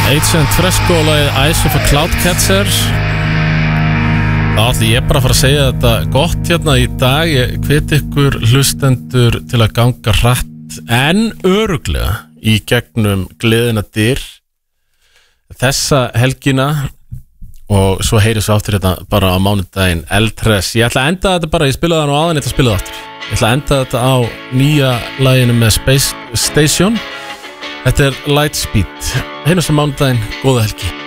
Agent Fresco lagið Eyes of a Cloudcatcher. Það ég bara að fara að segja þetta gott hérna í dag. Ég hvet ykkur hlustendur til að ganga hratt en örugglega í gegnum gleðina dyr þessa helgina og svo heyrðum við áttur þetta bara á mánudaginn L3. Ég ætla að enda þetta bara, ég spilaði það nú áðan, ég ætla að spila það aftur. Ég ætla að enda þetta á nýja laginu með Space Station. Þetta Lightspeed. Heyrðum við mánudaginn, góða helgi.